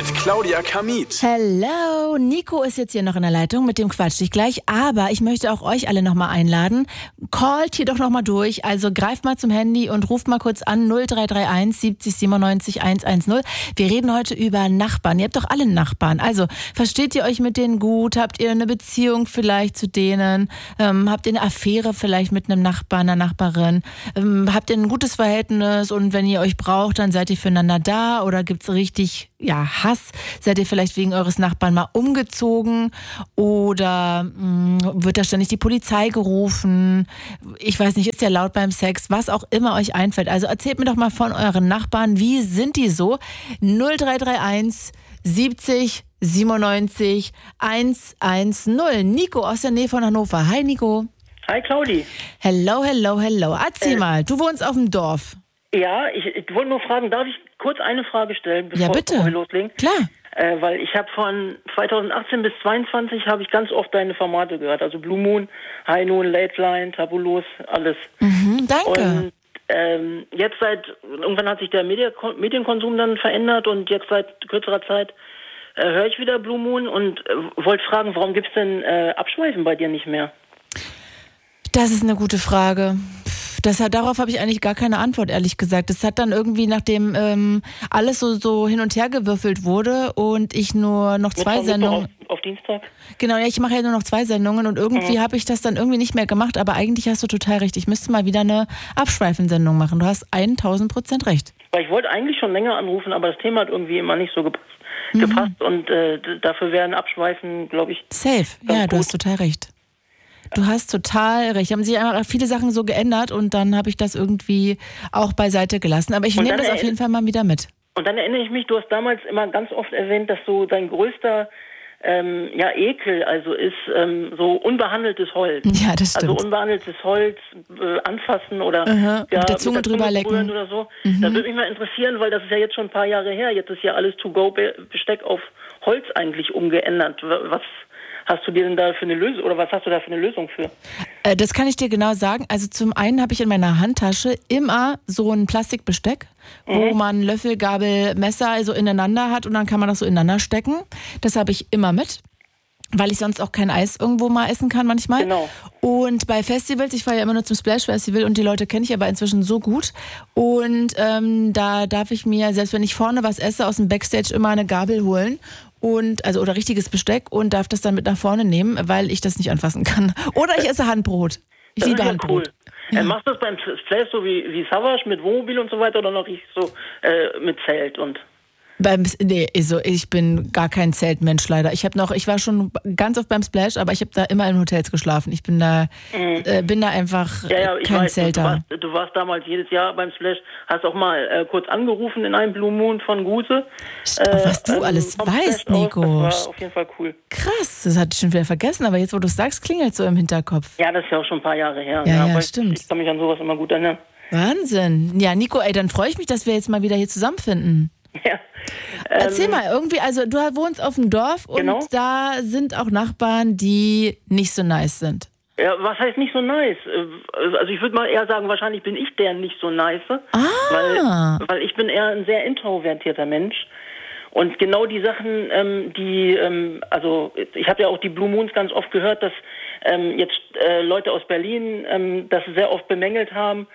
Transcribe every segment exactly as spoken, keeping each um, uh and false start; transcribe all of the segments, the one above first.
mit Claudia Kamit. Hello, Nico ist jetzt hier noch in der Leitung, mit dem quatsch ich gleich, aber ich möchte auch euch alle nochmal einladen. Callt hier doch nochmal durch, also greift mal zum Handy und ruft mal kurz an null drei drei eins siebzig siebenundneunzig hundertzehn. Wir reden heute über Nachbarn. Ihr habt doch alle Nachbarn, also versteht ihr euch mit denen gut? Habt ihr eine Beziehung vielleicht zu denen? Ähm, habt ihr eine Affäre vielleicht mit einem Nachbarn, einer Nachbarin? Ähm, habt ihr ein gutes Verhältnis und wenn ihr euch braucht, dann seid ihr füreinander da oder gibt's richtig ja, Hass? Seid ihr vielleicht wegen eures Nachbarn mal umgezogen oder mh, wird da ständig die Polizei gerufen? Ich weiß nicht, ist ja laut beim Sex, was auch immer euch einfällt. Also erzählt mir doch mal von euren Nachbarn, wie sind die so? null drei drei eins siebzig siebenundneunzig hundertzehn. Nico aus der Nähe von Hannover. Hi Nico. Hi Claudi. Hello, hello, hello. Erzähl äh, mal, du wohnst auf dem Dorf. Ja, ich, ich wollte nur fragen, darf ich kurz eine Frage stellen, bevor, ja, bitte. bevor wir loslegen? Klar. Äh, weil ich habe von zweitausendachtzehn bis zweiundzwanzig habe ich ganz oft deine Formate gehört. Also Blue Moon, High Noon, Late Line, Tabulos, alles. Mhm, danke. Und ähm, jetzt seit, irgendwann hat sich der Media, Medienkonsum dann verändert und jetzt seit kürzerer Zeit äh, höre ich wieder Blue Moon und äh, wollte fragen, warum gibt es denn äh, Abschweifen bei dir nicht mehr? Das ist eine gute Frage. Das hat, darauf habe ich eigentlich gar keine Antwort, ehrlich gesagt. Das hat dann irgendwie, nachdem ähm, alles so, so hin und her gewürfelt wurde und ich nur noch zwei Mit Sendungen... Auf, auf Dienstag? Genau, ja, ich mache ja nur noch zwei Sendungen und irgendwie mhm. habe ich das dann irgendwie nicht mehr gemacht, aber eigentlich hast du total recht. Ich müsste mal wieder eine Abschweifensendung machen. Du hast tausend Prozent recht. Weil ich wollte eigentlich schon länger anrufen, aber das Thema hat irgendwie immer nicht so gepasst. Mhm. gepasst und äh, dafür wären Abschweifen, glaube ich... Safe, ja, gut. Du hast total recht. Du hast total recht. Haben sich einfach viele Sachen so geändert und dann habe ich das irgendwie auch beiseite gelassen. Aber ich nehme das auf jeden Fall mal wieder mit. Und dann erinnere ich mich, du hast damals immer ganz oft erwähnt, dass so dein größter ähm, ja, Ekel also ist ähm, so unbehandeltes Holz. Ja, das stimmt. Also unbehandeltes Holz äh, anfassen oder uh-huh. ja, mit der Zunge, mit der Zunge drüber lecken oder so. Mhm. Das würde mich mal interessieren, weil das ist ja jetzt schon ein paar Jahre her. Jetzt ist ja alles To-Go-Besteck auf Holz eigentlich umgeändert. Was hast du dir denn da für eine Lösung oder was hast du da für eine Lösung für? Äh, das kann ich dir genau sagen. Also zum einen habe ich in meiner Handtasche immer so ein Plastikbesteck, mhm. wo man Löffel, Gabel, Messer also ineinander hat und dann kann man das so ineinander stecken. Das habe ich immer mit, weil ich sonst auch kein Eis irgendwo mal essen kann manchmal. Genau. Und bei Festivals, ich fahre ja immer nur zum Splash Festival und die Leute kenne ich aber inzwischen so gut. Und ähm, da darf ich mir, selbst wenn ich vorne was esse, aus dem Backstage immer eine Gabel holen. Und, also, oder richtiges Besteck und darf das dann mit nach vorne nehmen, weil ich das nicht anfassen kann. Oder ich esse Handbrot. Ich das liebe ist ja Handbrot. Cool. Ja. Äh, machst du das beim Splash so wie, wie Savage mit Wohnmobil und so weiter oder noch richtig so äh, mit Zelt und... Beim, nee, also ich bin gar kein Zeltmensch leider. Ich habe noch, ich war schon ganz oft beim Splash, aber ich habe da immer in Hotels geschlafen. Ich bin da, mhm. äh, bin da einfach ja, ja, ich kein weiß, Zelter. Du warst, du warst damals jedes Jahr beim Splash, hast auch mal äh, kurz angerufen in einem Blue Moon von Gute. Äh, was du ähm, alles weißt, Nico. Das war auf jeden Fall cool. Krass, das hatte ich schon wieder vergessen, aber jetzt, wo du es sagst, klingelt so im Hinterkopf. Ja, das ist ja auch schon ein paar Jahre her. Ja, ja, ja stimmt. Ich, ich kann mich an sowas immer gut erinnern. Wahnsinn. Ja, Nico, ey, dann freue ich mich, dass wir jetzt mal wieder hier zusammenfinden. Ja. Erzähl ähm, mal, irgendwie, also du wohnst auf dem Dorf und genau. da sind auch Nachbarn, die nicht so nice sind. Ja, was heißt nicht so nice? Also ich würde mal eher sagen, wahrscheinlich bin ich der nicht so nice, ah. weil, weil ich bin eher ein sehr introvertierter Mensch. Und genau die Sachen, ähm, die, ähm, also ich habe ja auch die Blue Moons ganz oft gehört, dass ähm, jetzt äh, Leute aus Berlin ähm, das sehr oft bemängelt haben,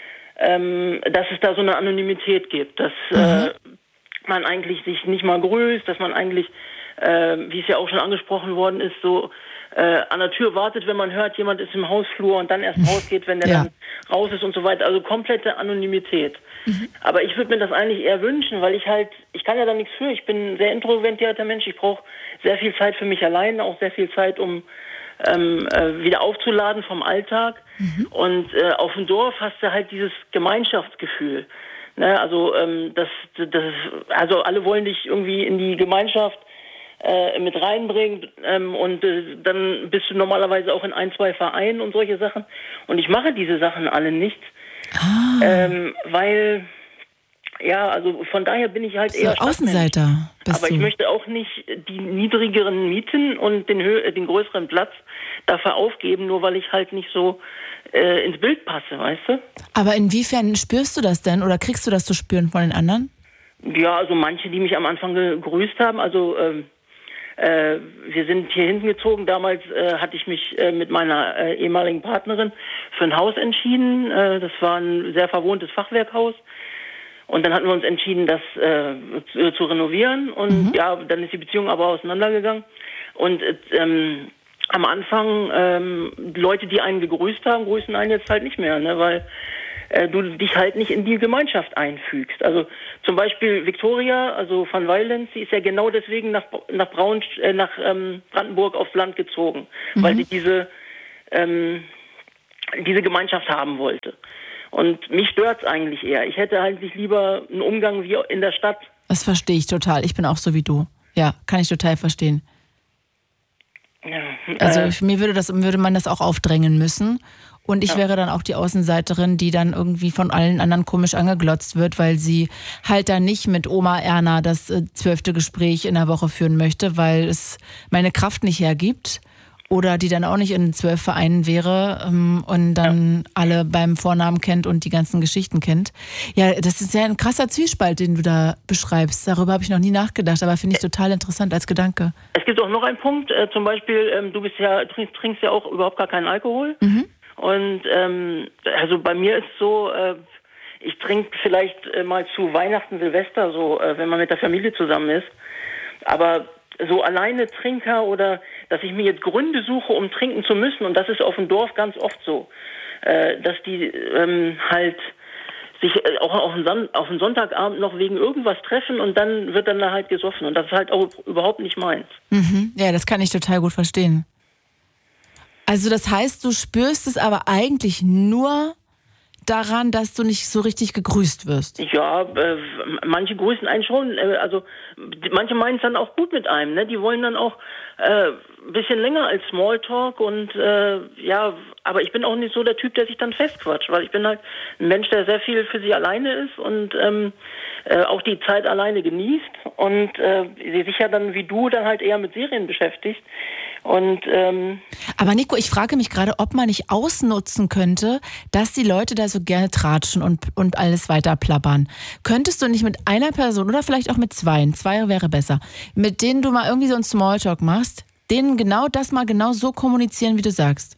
ähm, dass es da so eine Anonymität gibt, dass mhm. äh, man eigentlich sich nicht mal grüßt, dass man eigentlich, äh, wie es ja auch schon angesprochen worden ist, so äh, an der Tür wartet, wenn man hört, jemand ist im Hausflur und dann erst rausgeht, wenn der ja. dann raus ist und so weiter. Also komplette Anonymität. Mhm. Aber ich würde mir das eigentlich eher wünschen, weil ich halt, ich kann ja da nichts für. Ich bin ein sehr introvertierter Mensch. Ich brauche sehr viel Zeit für mich allein, auch sehr viel Zeit, um ähm, äh, wieder aufzuladen vom Alltag. Mhm. Und äh, auf dem Dorf hast du halt dieses Gemeinschaftsgefühl. Ne, also ähm, das, das, also alle wollen dich irgendwie in die Gemeinschaft äh, mit reinbringen ähm, und äh, dann bist du normalerweise auch in ein, zwei Vereinen und solche Sachen. Und ich mache diese Sachen alle nicht, ah. ähm, weil ja, also von daher bin ich halt so eher Außenseiter. Bist Aber du. ich möchte auch nicht die niedrigeren Mieten und den, Hö- den größeren Platz dafür aufgeben, nur weil ich halt nicht so äh, ins Bild passe, weißt du? Aber inwiefern spürst du das denn oder kriegst du das zu spüren von den anderen? Ja, also manche, die mich am Anfang gegrüßt haben, also ähm, äh, wir sind hier hinten gezogen. Damals äh, hatte ich mich äh, mit meiner äh, ehemaligen Partnerin für ein Haus entschieden. Äh, das war ein sehr verwohntes Fachwerkhaus. Und dann hatten wir uns entschieden, das äh, zu, zu renovieren. Und mhm. ja, dann ist die Beziehung aber auseinandergegangen. Und ähm, am Anfang, ähm, Leute, die einen gegrüßt haben, grüßen einen jetzt halt nicht mehr, ne? Weil äh, du dich halt nicht in die Gemeinschaft einfügst. Also zum Beispiel Victoria, also van Weilens, sie ist ja genau deswegen nach, nach, Braun, äh, nach ähm, Brandenburg aufs Land gezogen, mhm. weil sie diese, ähm, diese Gemeinschaft haben wollte. Und mich stört's eigentlich eher. Ich hätte eigentlich lieber einen Umgang wie in der Stadt. Das verstehe ich total. Ich bin auch so wie du. Ja, kann ich total verstehen. Ja, äh, also mir würde das, würde man das auch aufdrängen müssen. Und ich ja. wäre dann auch die Außenseiterin, die dann irgendwie von allen anderen komisch angeglotzt wird, weil sie halt dann nicht mit Oma Erna das äh, zwölfte Gespräch in der Woche führen möchte, weil es meine Kraft nicht hergibt. Oder die dann auch nicht in zwölf Vereinen wäre ähm, und dann ja. alle beim Vornamen kennt und die ganzen Geschichten kennt. Ja, das ist ja ein krasser Zwiespalt, den du da beschreibst. Darüber habe ich noch nie nachgedacht, aber finde ich total interessant als Gedanke. Es gibt auch noch einen Punkt, äh, zum Beispiel, ähm, du bist ja trinkst, trinkst ja auch überhaupt gar keinen Alkohol. Mhm. Und ähm, also bei mir ist so, äh, ich trinke vielleicht äh, mal zu Weihnachten, Silvester, so äh, wenn man mit der Familie zusammen ist. Aber so alleine Trinker oder dass ich mir jetzt Gründe suche, um trinken zu müssen, und das ist auf dem Dorf ganz oft so, äh, dass die ähm, halt sich äh, auch auf den, Son- auf den Sonntagabend noch wegen irgendwas treffen und dann wird dann da halt gesoffen, und das ist halt auch überhaupt nicht meins. Mhm. Ja, das kann ich total gut verstehen. Also das heißt, du spürst es aber eigentlich nur daran, dass du nicht so richtig gegrüßt wirst. Ja, äh, manche grüßen einen schon, äh, also manche meinen es dann auch gut mit einem, ne? Die wollen dann auch äh, ein bisschen länger als Smalltalk und äh, ja, aber ich bin auch nicht so der Typ, der sich dann festquatscht, weil ich bin halt ein Mensch, der sehr viel für sich alleine ist und ähm, äh, auch die Zeit alleine genießt und äh, sich ja dann wie du dann halt eher mit Serien beschäftigt. Und, ähm aber Nico, ich frage mich gerade, ob man nicht ausnutzen könnte, dass die Leute da so gerne tratschen und, und alles weiter plappern. Könntest du nicht mit einer Person oder vielleicht auch mit zweien, zwei wäre besser, mit denen du mal irgendwie so einen Smalltalk machst, denen genau das mal genau so kommunizieren, wie du sagst?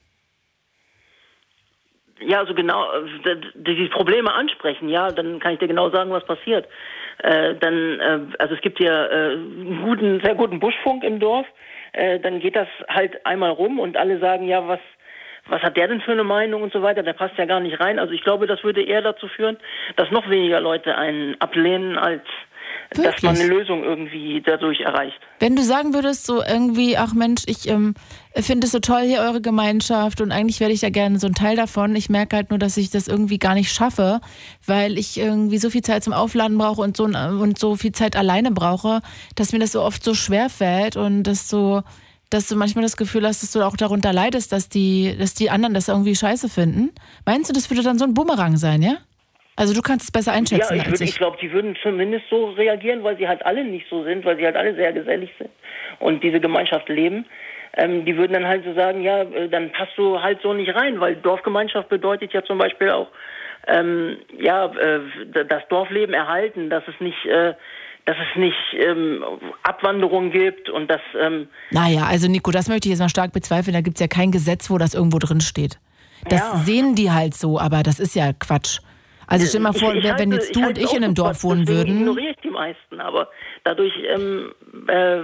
Ja, also genau, die Probleme ansprechen, ja, dann kann ich dir genau sagen, was passiert. Äh, dann, äh, also es gibt hier äh, einen guten, sehr guten Buschfunk im Dorf. Äh, dann geht das halt einmal rum und alle sagen, ja, was was hat der denn für eine Meinung und so weiter, der passt ja gar nicht rein. Also ich glaube, das würde eher dazu führen, dass noch weniger Leute einen ablehnen, als Wirklich? Dass man eine Lösung irgendwie dadurch erreicht. Wenn du sagen würdest, so irgendwie, ach Mensch, ich ähm, finde es so toll hier, eure Gemeinschaft, und eigentlich wäre ich ja gerne so ein Teil davon. Ich merke halt nur, dass ich das irgendwie gar nicht schaffe, weil ich irgendwie so viel Zeit zum Aufladen brauche und so, und so viel Zeit alleine brauche, dass mir das so oft so schwer fällt und dass so, dass du manchmal das Gefühl hast, dass du auch darunter leidest, dass die, dass die anderen das irgendwie scheiße finden. Meinst du, das würde dann so ein Bumerang sein, ja? Also du kannst es besser einschätzen ja, ich als ich. Ich glaube, die würden zumindest so reagieren, weil sie halt alle nicht so sind, weil sie halt alle sehr gesellig sind und diese Gemeinschaft leben. Ähm, die würden dann halt so sagen, ja, dann passt du halt so nicht rein, weil Dorfgemeinschaft bedeutet ja zum Beispiel auch, ähm, ja, äh, das Dorfleben erhalten, dass es nicht... Äh, dass es nicht ähm, Abwanderung gibt und dass... Ähm naja, also Nico, das möchte ich jetzt mal stark bezweifeln. Da gibt es ja kein Gesetz, wo das irgendwo drin steht. Das ja. sehen die halt so, aber das ist ja Quatsch. Also stell dir mal vor, ich, ich wenn jetzt du und ich in einem Dorf wohnen würden... ignoriere ich die meisten, aber dadurch ähm, äh,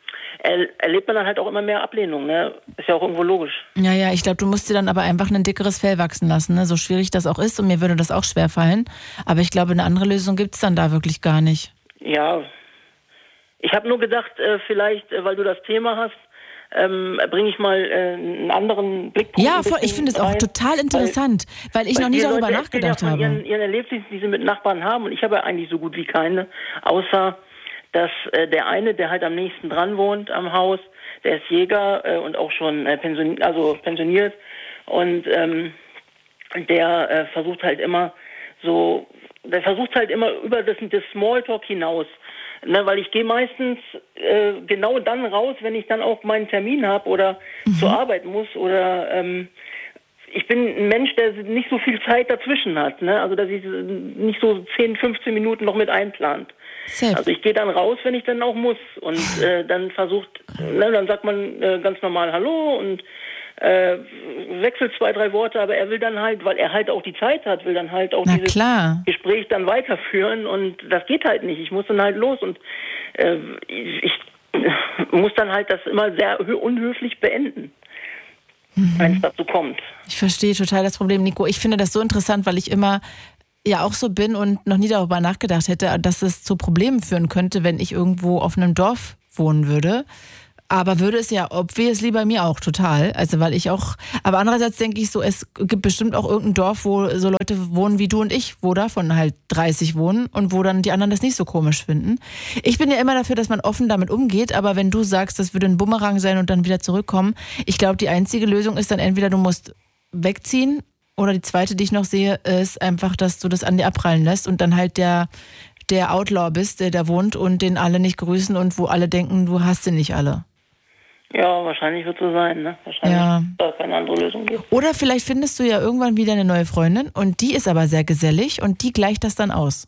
erlebt man dann halt auch immer mehr Ablehnung. Ne? Ist ja auch irgendwo logisch. Ja, ja, ich glaube, du musst dir dann aber einfach ein dickeres Fell wachsen lassen, ne? So schwierig das auch ist, und mir würde das auch schwer fallen. Aber ich glaube, eine andere Lösung gibt es dann da wirklich gar nicht. Ja, ich habe nur gedacht, äh, vielleicht, äh, weil du das Thema hast, ähm, bringe ich mal äh, einen anderen Blickpunkt. Ja, voll, ich finde es auch total interessant, weil, weil ich weil noch nie darüber Leute nachgedacht ja von habe. Ihren, ihren Erlebnissen, die sie mit Nachbarn haben, und ich habe ja eigentlich so gut wie keine, außer dass äh, der eine, der halt am nächsten dran wohnt am Haus, der ist Jäger äh, und auch schon äh, pensioniert, also pensioniert, und ähm, der äh, versucht halt immer so... Der versucht halt immer über das, das Smalltalk hinaus. Ne, weil ich gehe meistens äh, genau dann raus, wenn ich dann auch meinen Termin habe oder mhm. zur Arbeit muss. Oder ähm, ich bin ein Mensch, der nicht so viel Zeit dazwischen hat. Ne? Also dass ich nicht so zehn, fünfzehn Minuten noch mit einplant. Safe. Also ich gehe dann raus, wenn ich dann auch muss. Und äh, dann versucht, ne, dann sagt man äh, ganz normal Hallo und äh, wechselt zwei, drei Worte, aber er will dann halt, weil er halt auch die Zeit hat, will dann halt auch Na dieses klar. Gespräch dann weiterführen und das geht halt nicht. Ich muss dann halt los und äh, ich muss dann halt das immer sehr unhöflich beenden, mhm. wenn es dazu kommt. Ich verstehe total das Problem, Nico. Ich finde das so interessant, weil ich immer ja auch so bin und noch nie darüber nachgedacht hätte, dass es zu Problemen führen könnte, wenn ich irgendwo auf einem Dorf wohnen würde. Aber würde es ja obviously bei mir auch total. Also weil ich auch, aber andererseits denke ich so, es gibt bestimmt auch irgendein Dorf, wo so Leute wohnen wie du und ich, wo davon halt dreißig wohnen und wo dann die anderen das nicht so komisch finden. Ich bin ja immer dafür, dass man offen damit umgeht, aber wenn du sagst, das würde ein Bumerang sein und dann wieder zurückkommen, ich glaube, die einzige Lösung ist dann entweder du musst wegziehen oder die zweite, die ich noch sehe, ist einfach, dass du das an dir abprallen lässt und dann halt der, der Outlaw bist, der da wohnt und den alle nicht grüßen und wo alle denken, du hast sie nicht alle. Ja, wahrscheinlich wird es so sein, ne? Wahrscheinlich ja. wird es keine andere Lösung geben. Oder vielleicht findest du ja irgendwann wieder eine neue Freundin und die ist aber sehr gesellig und die gleicht das dann aus.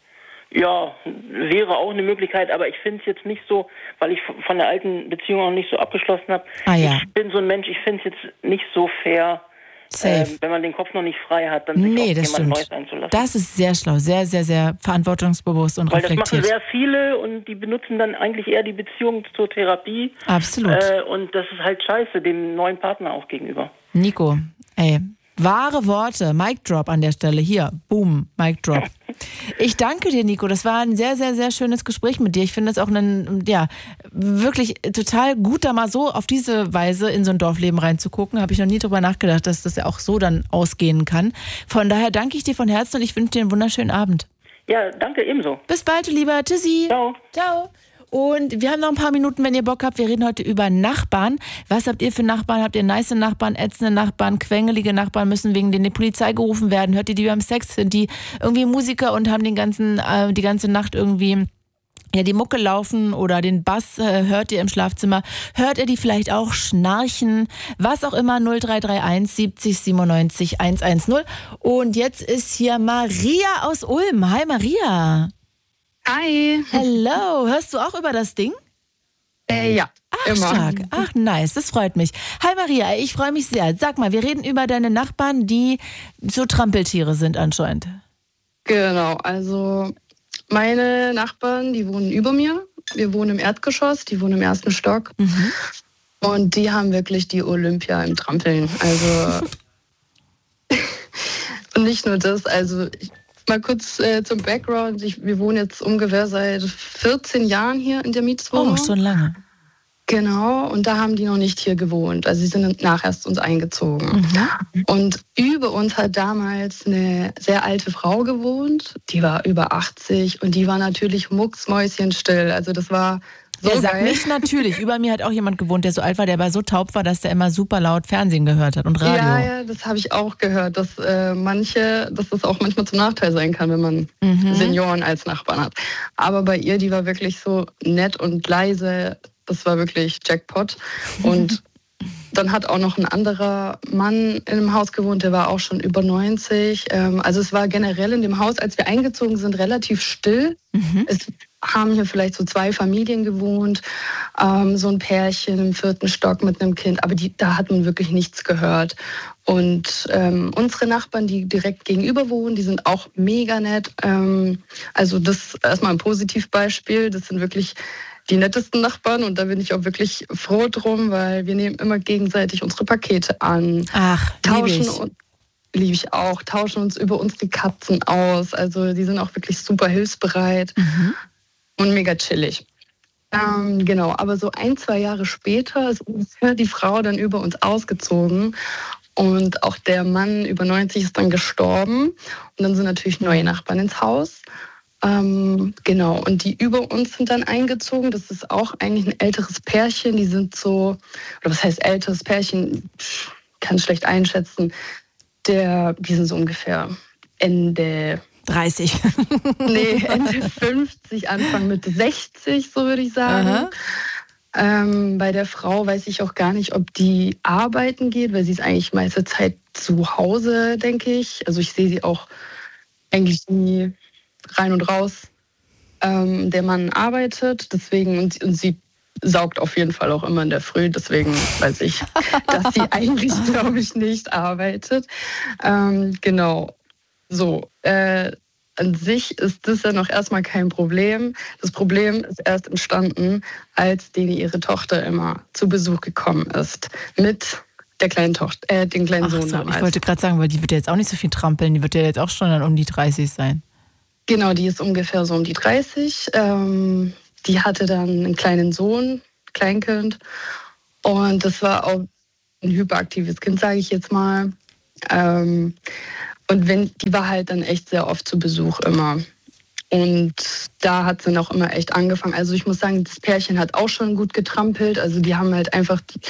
Ja, wäre auch eine Möglichkeit, aber ich finde es jetzt nicht so, weil ich von der alten Beziehung auch nicht so abgeschlossen habe. Ah, ja. Ich bin so ein Mensch, ich finde es jetzt nicht so fair, äh, wenn man den Kopf noch nicht frei hat, dann sich nee, auf jemand stimmt. Neues einzulassen. Das ist sehr schlau, sehr, sehr, sehr verantwortungsbewusst und weil reflektiert. Weil das machen sehr viele und die benutzen dann eigentlich eher die Beziehung zur Therapie. Absolut. Äh, und das ist halt scheiße, dem neuen Partner auch gegenüber. Nico, ey, wahre Worte, Mic Drop an der Stelle, hier, boom, Mic Drop. Ich danke dir, Nico, das war ein sehr, sehr, sehr schönes Gespräch mit dir. Ich finde es auch ein, ja, wirklich total gut, da mal so auf diese Weise in so ein Dorfleben reinzugucken. Habe ich noch nie drüber nachgedacht, dass das ja auch so dann ausgehen kann. Von daher danke ich dir von Herzen und ich wünsche dir einen wunderschönen Abend. Ja, danke, ebenso. Bis bald, du Lieber. Tschüssi. Ciao. Ciao. Und wir haben noch ein paar Minuten, wenn ihr Bock habt. Wir reden heute über Nachbarn. Was habt ihr für Nachbarn? Habt ihr nice Nachbarn, ätzende Nachbarn, quengelige Nachbarn, müssen wegen denen die Polizei gerufen werden? Hört ihr die beim Sex? Sind die irgendwie Musiker und haben den ganzen, äh, die ganze Nacht irgendwie ja, die Mucke laufen oder den Bass äh, hört ihr im Schlafzimmer? Hört ihr die vielleicht auch schnarchen? Was auch immer, null drei drei eins siebzig siebenundneunzig hundertzehn. Und jetzt ist hier Maria aus Ulm. Hi Maria. Hi. Hello. Hörst du auch über das Ding? Äh, ja, Ach, immer. stark. Ach, nice. Das freut mich. Hi Maria, ich freue mich sehr. Sag mal, wir reden über deine Nachbarn, die so Trampeltiere sind anscheinend. Genau, also meine Nachbarn, die wohnen über mir. Wir wohnen im Erdgeschoss, die wohnen im ersten Stock. Mhm. Und die haben wirklich die Olympia im Trampeln. Also und nicht nur das, also ich, mal kurz äh, zum Background. Ich, wir wohnen jetzt ungefähr seit vierzehn Jahren hier in der Mietswohnung. Oh, schon lange. Genau, und da haben die noch nicht hier gewohnt. Also sie sind nachher erst uns eingezogen. Mhm. Und über uns hat damals eine sehr alte Frau gewohnt. Die war über achtzig und die war natürlich mucksmäuschenstill. Also das war so Der geil. sagt nicht natürlich. Über mir hat auch jemand gewohnt, der so alt war, der aber so taub war, dass der immer super laut Fernsehen gehört hat und Radio. Ja, ja, das habe ich auch gehört, dass äh, manche, dass das auch manchmal zum Nachteil sein kann, wenn man mhm. Senioren als Nachbarn hat. Aber bei ihr, die war wirklich so nett und leise. Das war wirklich Jackpot. Und dann hat auch noch ein anderer Mann in dem Haus gewohnt, der war auch schon über neunzig. Also es war generell in dem Haus, als wir eingezogen sind, relativ still. Mhm. Es haben hier vielleicht so zwei Familien gewohnt, so ein Pärchen im vierten Stock mit einem Kind. Aber die, da hat man wirklich nichts gehört. Und ähm, unsere Nachbarn, die direkt gegenüber wohnen, die sind auch mega nett. Ähm, also das erstmal ein Positivbeispiel. Das sind wirklich die nettesten Nachbarn und da bin ich auch wirklich froh drum, weil wir nehmen immer gegenseitig unsere Pakete an. Ach, tauschen lieb ich. Und, lieb ich auch, tauschen uns über unsere Katzen aus. Also die sind auch wirklich super hilfsbereit mhm. und mega chillig. Ähm, genau, aber so ein, zwei Jahre später ist die Frau dann über uns ausgezogen und auch der Mann über neunzig ist dann gestorben und dann sind natürlich neue Nachbarn ins Haus. Ähm, genau, und die über uns sind dann eingezogen. Das ist auch eigentlich ein älteres Pärchen. Die sind so, oder was heißt älteres Pärchen? Kann schlecht einschätzen. Der, die sind so ungefähr Ende dreißig. Nee, Ende fünfzig, Anfang Mitte sechzig, so würde ich sagen. Ähm, bei der Frau weiß ich auch gar nicht, ob die arbeiten geht, weil sie ist eigentlich meiste Zeit zu Hause, denke ich. Also ich sehe sie auch eigentlich nie rein und raus. Ähm, der Mann arbeitet, deswegen, und, und sie saugt auf jeden Fall auch immer in der Früh, deswegen weiß ich, dass sie eigentlich, glaube ich, nicht arbeitet. Ähm, genau, so. Äh, an sich ist das ja noch erstmal kein Problem. Das Problem ist erst entstanden, als denen ihre Tochter immer zu Besuch gekommen ist. Mit der kleinen Tochter, äh, den kleinen Ach Sohn so, damals. ich wollte gerade sagen, weil die wird ja jetzt auch nicht so viel trampeln. Die wird ja jetzt auch schon dann um die dreißig sein. Genau, die ist ungefähr so um die dreißig. Ähm, die hatte dann einen kleinen Sohn, Kleinkind. Und das war auch ein hyperaktives Kind, sage ich jetzt mal. Ähm, und wenn, die war halt dann echt sehr oft zu Besuch immer. Und da hat sie noch immer echt angefangen. Also ich muss sagen, das Pärchen hat auch schon gut getrampelt. Also die haben halt einfach, die,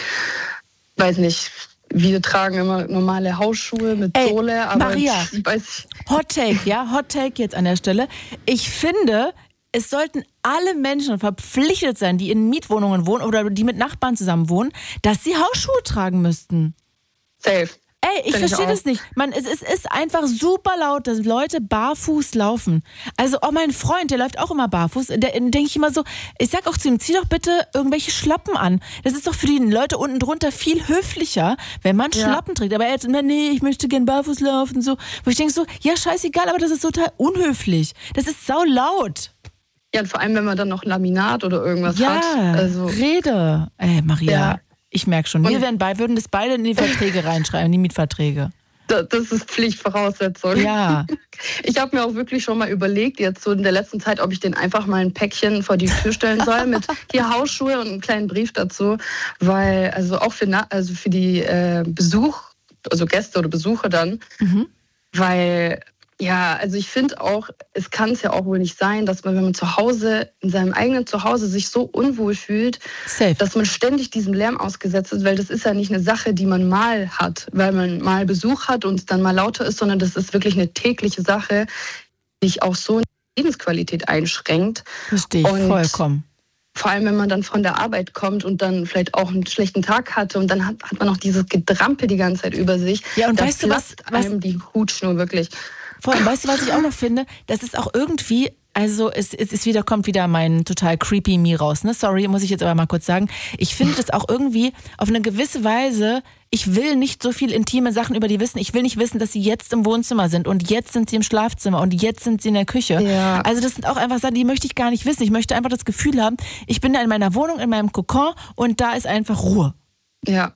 weiß nicht, wir tragen immer normale Hausschuhe mit Ey, Sohle. Aber Maria, ich weiß, Hot Take, ja, Hot Take jetzt an der Stelle. Ich finde, es sollten alle Menschen verpflichtet sein, die in Mietwohnungen wohnen oder die mit Nachbarn zusammen wohnen, dass sie Hausschuhe tragen müssten. safe. Ey, ich verstehe das nicht. Man, es, es ist einfach super laut, dass Leute barfuß laufen. Also auch mein Freund, der läuft auch immer barfuß. Da denke ich immer so, ich sag auch zu ihm, zieh doch bitte irgendwelche Schlappen an. Das ist doch für die Leute unten drunter viel höflicher, wenn man Ja. Schlappen trägt. Aber er hat, na, nee, ich möchte gern barfuß laufen. So. Wo ich denke so, ja scheißegal, aber das ist total unhöflich. Das ist sau laut. Ja, und vor allem, wenn man dann noch Laminat oder irgendwas Ja, hat. Also, Rede. Ey, Maria, Ja. ich merke schon, wir Und- werden bei, würden das beide in die Verträge reinschreiben, in die Mietverträge. da- das ist Pflichtvoraussetzung. Ja. Ich habe mir auch wirklich schon mal überlegt, jetzt so in der letzten Zeit, ob ich den einfach mal ein Päckchen vor die Tür stellen soll mit hier Hausschuhe und einen kleinen Brief dazu. Weil, also auch für, na, also für die äh, Besuch, also Gäste oder Besucher dann, Mhm. weil, ja, also ich finde auch, es kann es ja auch wohl nicht sein, dass man, wenn man zu Hause, in seinem eigenen Zuhause sich so unwohl fühlt, Safe. dass man ständig diesem Lärm ausgesetzt ist, weil das ist ja nicht eine Sache, die man mal hat, weil man mal Besuch hat und es dann mal lauter ist, sondern das ist wirklich eine tägliche Sache, die sich auch so in die Lebensqualität einschränkt. Verstehe ich Und- vollkommen. Vor allem, wenn man dann von der Arbeit kommt und dann vielleicht auch einen schlechten Tag hatte und dann hat, hat man noch dieses Gedrampe die ganze Zeit über sich. Ja, und da weißt du, was- platzt was- einem die Hutschnur wirklich. Vor allem, weißt du, was ich auch noch finde? Das ist auch irgendwie, also es, es ist wieder, kommt wieder mein total creepy Me raus, ne? Sorry, muss ich jetzt aber mal kurz sagen. Ich finde das auch irgendwie auf eine gewisse Weise, ich will nicht so viel intime Sachen über die wissen. Ich will nicht wissen, dass sie jetzt im Wohnzimmer sind und jetzt sind sie im Schlafzimmer und jetzt sind sie in der Küche. Ja. Also das sind auch einfach Sachen, die möchte ich gar nicht wissen. Ich möchte einfach das Gefühl haben, ich bin da in meiner Wohnung, in meinem Kokon und da ist einfach Ruhe. Ja,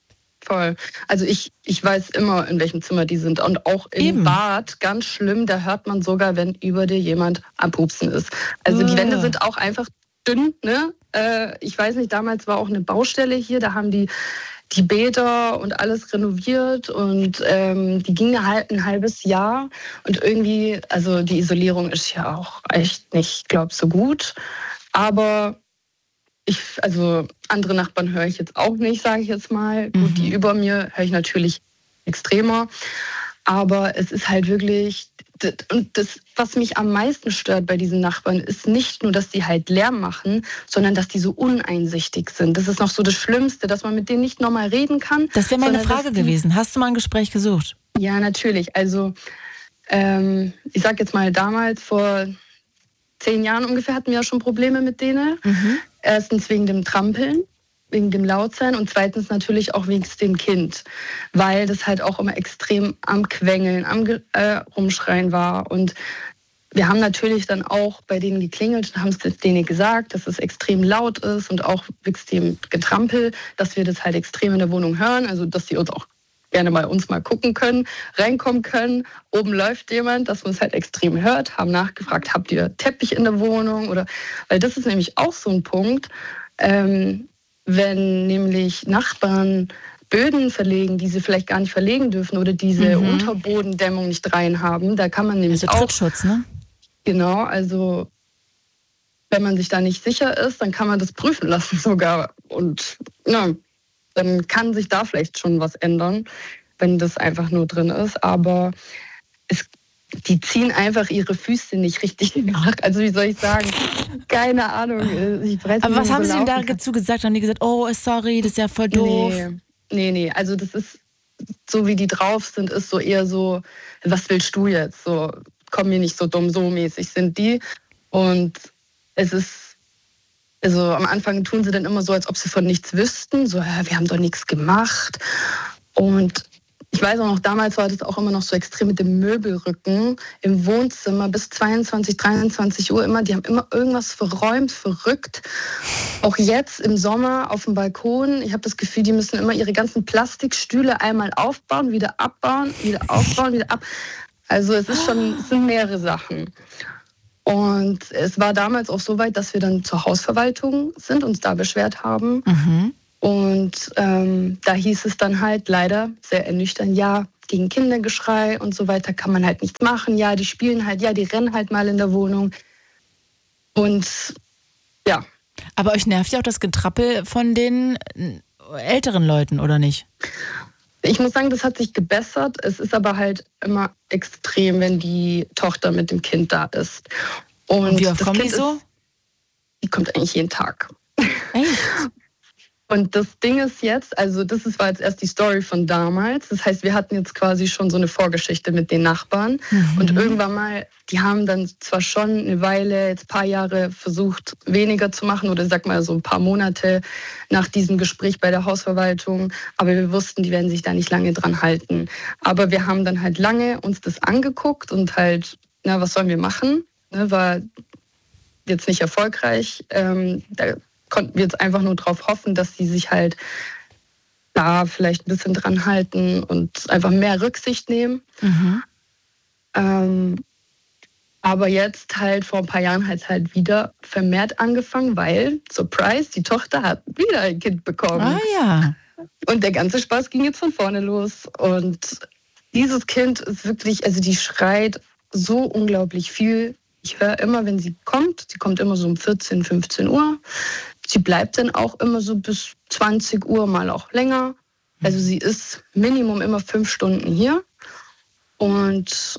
voll. Also ich, ich weiß immer, in welchem Zimmer die sind. Und auch im Eben. Bad, ganz schlimm, da hört man sogar, wenn über dir jemand am Pupsen ist. Also die Ah. Wände sind auch einfach dünn, ne? Äh, ich weiß nicht, damals war auch eine Baustelle hier, da haben die die Bäder und alles renoviert und ähm, die ging halt ein halbes Jahr und irgendwie, also die Isolierung ist ja auch echt nicht, glaube so gut, aber ich, also andere Nachbarn höre ich jetzt auch nicht, sage ich jetzt mal. Gut, Mhm. die über mir höre ich natürlich extremer, aber es ist halt wirklich, und das, was mich am meisten stört bei diesen Nachbarn, ist nicht nur, dass die halt Lärm machen, sondern dass die so uneinsichtig sind. Das ist noch so das Schlimmste, dass man mit denen nicht normal reden kann. Das wäre meine sondern Frage dass die- gewesen. Hast du mal ein Gespräch gesucht? Ja, natürlich. Also ähm, ich sag jetzt mal, damals vor zehn Jahren ungefähr hatten wir ja schon Probleme mit denen. Mhm. Erstens wegen dem Trampeln, wegen dem Lautsein und zweitens natürlich auch wegen dem Kind, weil das halt auch immer extrem am Quengeln, am Ge- äh, Rumschreien war. Und wir haben natürlich dann auch bei denen geklingelt und haben es denen gesagt, dass es extrem laut ist und auch wegen dem Getrampel, dass wir das halt extrem in der Wohnung hören, also dass sie uns auch gerne mal uns mal gucken können, reinkommen können. Oben läuft jemand, dass man es halt extrem hört, haben nachgefragt, habt ihr Teppich in der Wohnung? Oder weil das ist nämlich auch so ein Punkt, ähm, wenn nämlich Nachbarn Böden verlegen, die sie vielleicht gar nicht verlegen dürfen oder diese Mhm. Unterbodendämmung nicht rein haben, da kann man nämlich Also auch, Trittschutz, ne? genau, also wenn man sich da nicht sicher ist, dann kann man das prüfen lassen sogar. Und na, dann kann sich da vielleicht schon was ändern, wenn das einfach nur drin ist. Aber es, die ziehen einfach ihre Füße nicht richtig nach. Also wie soll ich sagen? Keine Ahnung. Ich weiß Aber nicht, was wie man haben so sie denn laufen kann. dazu gesagt? Haben die gesagt, oh, sorry, das ist ja voll doof? Nee, nee, nee. Also das ist, so wie die drauf sind, ist so eher so, was willst du jetzt? So, komm mir nicht so dumm, so mäßig sind die. Und es ist, also am Anfang tun sie dann immer so, als ob sie von nichts wüssten. So, ja, wir haben doch nichts gemacht. Und ich weiß auch noch, damals war das auch immer noch so extrem mit dem Möbelrücken im Wohnzimmer bis zweiundzwanzig, dreiundzwanzig Uhr immer. Die haben immer irgendwas verräumt, verrückt. Auch jetzt im Sommer auf dem Balkon. Ich habe das Gefühl, die müssen immer ihre ganzen Plastikstühle einmal aufbauen, wieder abbauen, wieder aufbauen, wieder ab. Also es ist schon, es sind mehrere Sachen. Und es war damals auch so weit, dass wir dann zur Hausverwaltung sind, uns da beschwert haben. Mhm. Und ähm, da hieß es dann halt leider sehr ernüchternd, ja, gegen Kindergeschrei und so weiter kann man halt nichts machen. Ja, die spielen halt, ja, die rennen halt mal in der Wohnung. Und ja. Aber euch nervt ja auch das Getrappel von den älteren Leuten, oder nicht? Ich muss sagen, das hat sich gebessert. Es ist aber halt immer extrem, wenn die Tochter mit dem Kind da ist. Und, und wie oft das kommen kind die so? Ist, die kommt eigentlich jeden Tag. Echt? Und das Ding ist jetzt, also das ist, war jetzt erst die Story von damals. Das heißt, wir hatten jetzt quasi schon so eine Vorgeschichte mit den Nachbarn. Mhm. Und irgendwann mal, die haben dann zwar schon eine Weile, jetzt ein paar Jahre versucht, weniger zu machen oder sag mal so ein paar Monate nach diesem Gespräch bei der Hausverwaltung. Aber wir wussten, die werden sich da nicht lange dran halten. Aber wir haben dann halt lange uns das angeguckt und halt, na, was sollen wir machen? Ne, war jetzt nicht erfolgreich. Ähm, da konnten wir jetzt einfach nur darauf hoffen, dass die sich halt da vielleicht ein bisschen dran halten und einfach mehr Rücksicht nehmen. Mhm. Ähm, aber jetzt halt vor ein paar Jahren hat es halt wieder vermehrt angefangen, weil, Surprise, die Tochter hat wieder ein Kind bekommen. Ah ja. Und der ganze Spaß ging jetzt von vorne los. Und dieses Kind ist wirklich, also die schreit so unglaublich viel. Ich höre immer, wenn sie kommt, sie kommt immer so um vierzehn, fünfzehn Uhr. Sie bleibt dann auch immer so bis zwanzig Uhr, mal auch länger. Also sie ist Minimum immer fünf Stunden hier. Und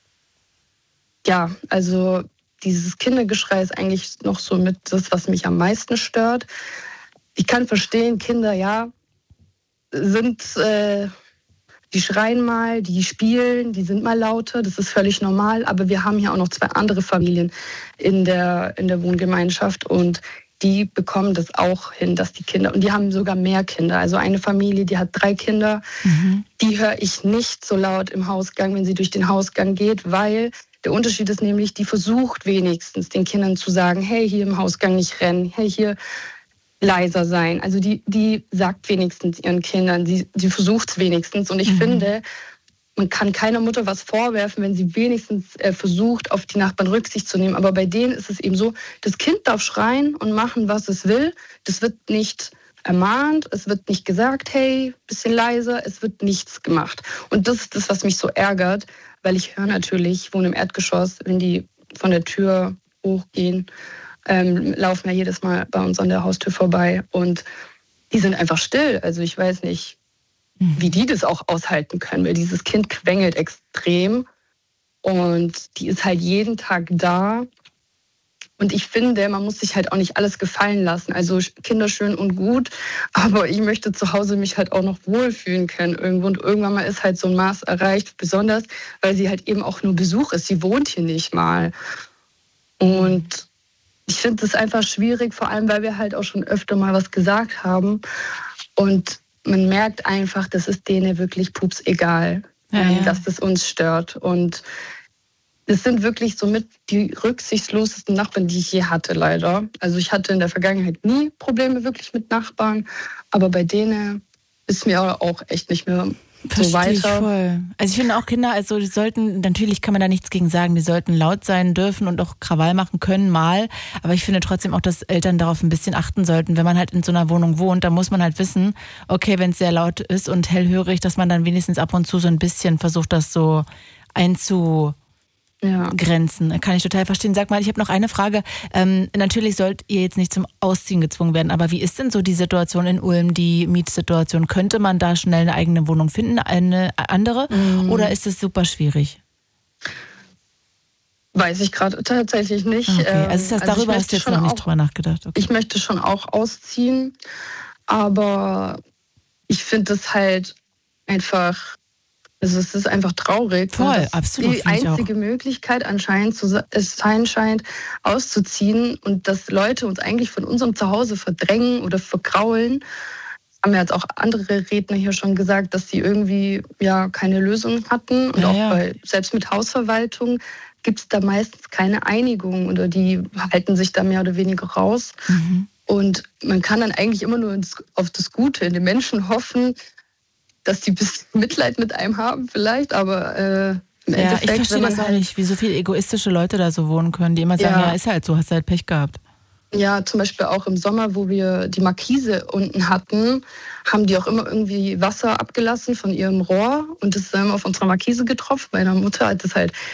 ja, also dieses Kindergeschrei ist eigentlich noch so mit das, was mich am meisten stört. Ich kann verstehen, Kinder, ja, sind, äh, die schreien mal, die spielen, die sind mal lauter, das ist völlig normal. Aber wir haben hier auch noch zwei andere Familien in der, in der Wohngemeinschaft und die bekommen das auch hin, dass die Kinder, und die haben sogar mehr Kinder. Also eine Familie, die hat drei Kinder, mhm. die höre ich nicht so laut im Hausgang, wenn sie durch den Hausgang geht, weil der Unterschied ist nämlich, die versucht wenigstens den Kindern zu sagen, hey, hier im Hausgang nicht rennen, hey, hier leiser sein. Also die, die sagt wenigstens ihren Kindern, sie, sie versucht es wenigstens. Und ich mhm. finde, man kann keiner Mutter was vorwerfen, wenn sie wenigstens äh, versucht, auf die Nachbarn Rücksicht zu nehmen. Aber bei denen ist es eben so, das Kind darf schreien und machen, was es will. Das wird nicht ermahnt, es wird nicht gesagt, hey, bisschen leiser, es wird nichts gemacht. Und das ist das, was mich so ärgert, weil ich höre natürlich, ich wohne im Erdgeschoss, wenn die von der Tür hochgehen, ähm, laufen ja jedes Mal bei uns an der Haustür vorbei und die sind einfach still. Also ich weiß nicht, wie die das auch aushalten können, weil dieses Kind quengelt extrem und die ist halt jeden Tag da. Und ich finde, man muss sich halt auch nicht alles gefallen lassen. Also Kinder schön und gut, aber ich möchte zu Hause mich halt auch noch wohlfühlen können irgendwo. Und irgendwann mal ist halt so ein Maß erreicht, besonders, weil sie halt eben auch nur Besuch ist. Sie wohnt hier nicht mal. Und ich finde es einfach schwierig, vor allem, weil wir halt auch schon öfter mal was gesagt haben. Und man merkt einfach, das ist denen wirklich pups egal, ja, ja. dass das uns stört. Und das sind wirklich somit die rücksichtslosesten Nachbarn, die ich je hatte, leider. Also ich hatte in der Vergangenheit nie Probleme wirklich mit Nachbarn, aber bei denen ist mir auch echt nicht mehr so Verstehe weiter. Ich voll. Also ich finde auch Kinder, also die sollten, natürlich kann man da nichts gegen sagen, die sollten laut sein dürfen und auch Krawall machen können mal, aber ich finde trotzdem auch, dass Eltern darauf ein bisschen achten sollten, wenn man halt in so einer Wohnung wohnt, dann muss man halt wissen, okay, wenn es sehr laut ist und hellhörig, dass man dann wenigstens ab und zu so ein bisschen versucht, das so einzu Ja. Grenzen. Kann ich total verstehen. Sag mal, ich habe noch eine Frage. Ähm, natürlich sollt ihr jetzt nicht zum Ausziehen gezwungen werden, aber wie ist denn so die Situation in Ulm, die Mietsituation? Könnte man da schnell eine eigene Wohnung finden, eine andere? Mhm. Oder ist es super schwierig? Weiß ich gerade tatsächlich nicht. Okay. Also das heißt, also darüber hast du jetzt noch nicht auch, drüber nachgedacht. Okay. Ich möchte schon auch ausziehen, aber ich finde es halt einfach Also es ist einfach traurig. Voll, dass absolut. Die einzige Möglichkeit anscheinend zu, es sein scheint, auszuziehen und dass Leute uns eigentlich von unserem Zuhause verdrängen oder vergraulen. Haben ja jetzt auch andere Redner hier schon gesagt, dass sie irgendwie ja keine Lösung hatten. Und ja, auch ja. bei, selbst mit Hausverwaltung gibt es da meistens keine Einigung oder die halten sich da mehr oder weniger raus. Mhm. Und man kann dann eigentlich immer nur auf das Gute in den Menschen hoffen, dass die ein bisschen Mitleid mit einem haben vielleicht, aber äh, im ja, Endeffekt... ich verstehe wenn man das auch halt, nicht, wie so viele egoistische Leute da so wohnen können, die immer sagen, ja, Ja. ist halt so, hast halt Pech gehabt. Ja, zum Beispiel auch im Sommer, wo wir die Markise unten hatten, haben die auch immer irgendwie Wasser abgelassen von ihrem Rohr und das ist dann immer auf unserer Markise getroffen. Meine Mutter hat das halt